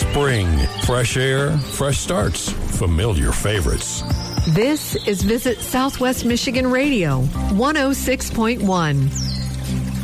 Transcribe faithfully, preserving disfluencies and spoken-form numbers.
Spring, fresh air, fresh starts, familiar favorites. This is Visit Southwest Michigan Radio, one oh six point one.